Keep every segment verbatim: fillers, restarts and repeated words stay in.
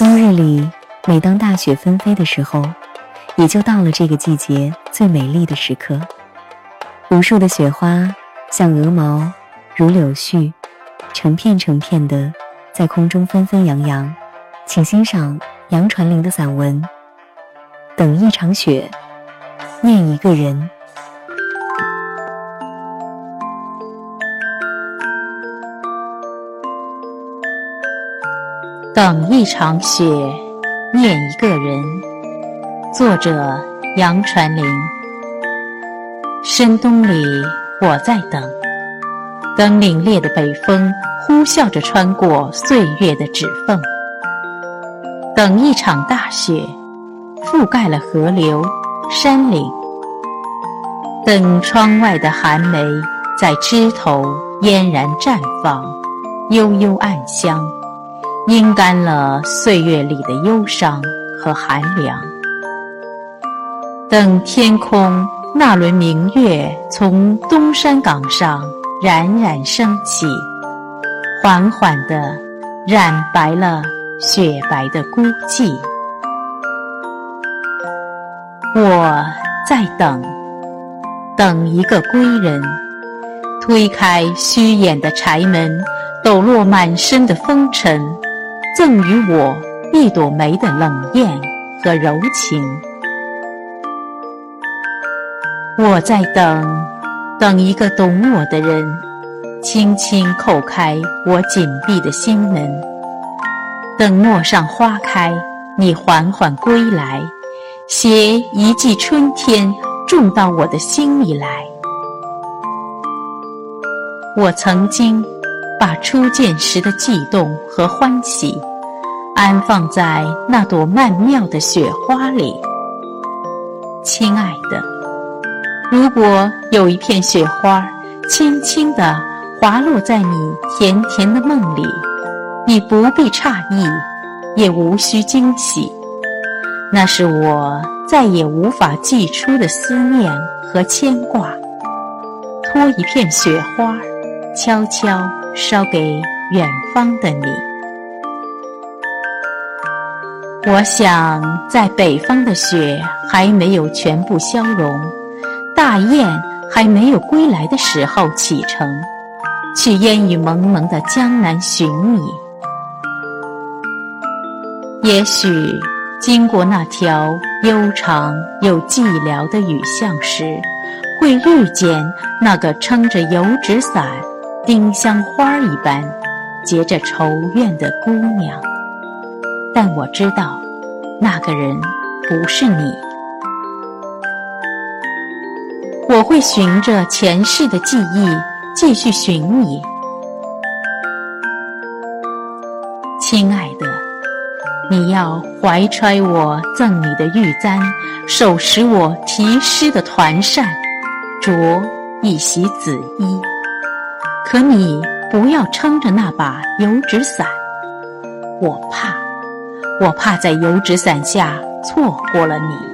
冬日里，每当大雪纷飞的时候，也就到了这个季节最美丽的时刻。无数的雪花像鹅毛，如柳絮，成片成片的在空中纷纷扬扬。请欣赏杨传林的散文《等一场雪，念一个人》。 等一场雪，念一个人。作者杨传林。深冬里，我在等，等凛冽的北风呼啸着穿过岁月的指缝，等一场大雪，覆盖了河流、山岭，等窗外的寒梅在枝头嫣然绽放，悠悠暗香，阴干了岁月里的忧伤和寒凉。等天空那轮明月从东山岗上冉冉升起，缓缓地染白了雪白的孤寂。我在等，等一个归人，推开虚掩的柴门，抖落满身的风尘，赠予我一朵梅的冷艳和柔情。我在等，等一个懂我的人，轻轻叩开我紧闭的心门。等陌上花开，你缓缓归来，携一季春天种到我的心里来。我曾经把初见时的悸动和欢喜安放在那朵曼妙的雪花里。亲爱的，如果有一片雪花轻轻地滑落在你甜甜的梦里，你不必诧异，也无需惊喜，那是我再也无法寄出的思念和牵挂。托一片雪花，悄悄捎给远方的你。我想，在北方的雪还没有全部消融，大雁还没有归来的时候启程，去烟雨蒙蒙的江南寻你。也许经过那条悠长又寂寥的雨巷时，会遇见那个撑着油纸伞丁香花一般结着愁怨的姑娘，但我知道那个人不是你。我会循着前世的记忆继续寻你。亲爱的，你要怀揣我赠你的玉簪，手持我题诗的团扇，着一袭紫衣。可你不要撑着那把油纸伞，我怕，我怕在油纸伞下错过了你。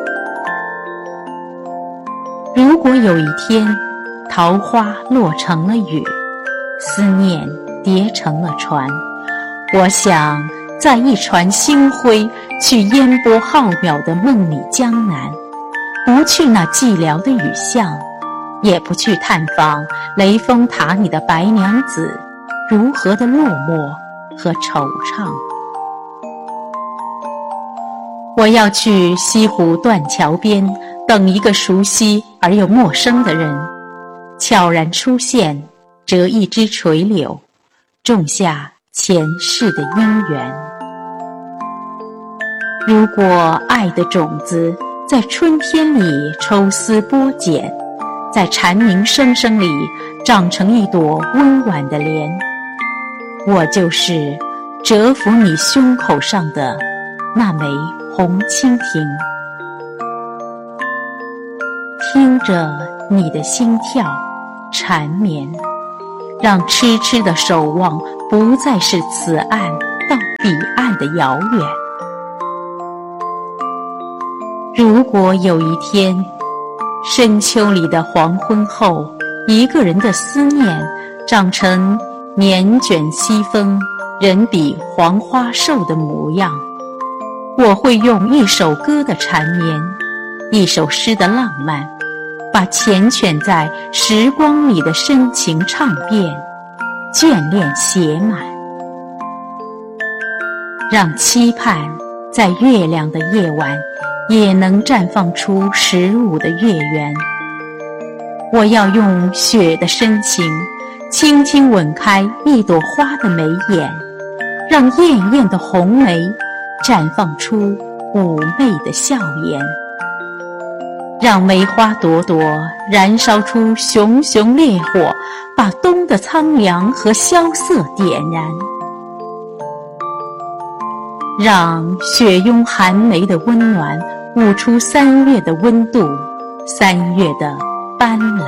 如果有一天，桃花落成了雨，思念叠成了船，我想在一船星辉去烟波浩渺的梦里江南，不去那寂寥的雨巷，也不去探访雷峰塔里的白娘子如何的落寞和惆怅。我要去西湖断桥边，等一个熟悉而又陌生的人悄然出现，折一枝垂柳，种下前世的姻缘。如果爱的种子在春天里抽丝剥茧，在蝉鸣声声里长成一朵温婉的莲，我就是折服你胸口上的那枚红蜻蜓。听着你的心跳缠绵，让痴痴的守望不再是此岸到彼岸的遥远。如果有一天，深秋里的黄昏后，一个人的思念长成年卷西风人比黄花瘦的模样。我会用一首歌的缠绵，一首诗的浪漫，把缱绻在时光里的深情唱遍，眷恋写满，让期盼在月亮的夜晚也能绽放出十五的月圆。我要用雪的深情轻轻吻开一朵花的眉眼，让艳艳的红梅绽放出妩媚的笑颜，让梅花朵朵燃烧出熊熊烈火，把冬的苍凉和萧瑟点燃，让雪拥寒梅的温暖舞出三月的温度，三月的斑斓。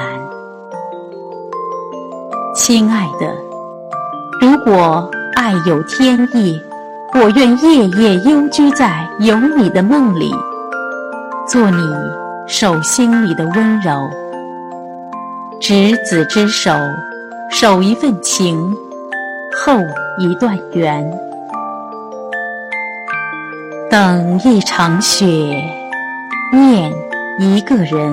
亲爱的，如果爱有天意，我愿夜夜幽居在有你的梦里，做你手心里的温柔。执子之手，守一份情，厚一段缘。等一场雪，念一个人。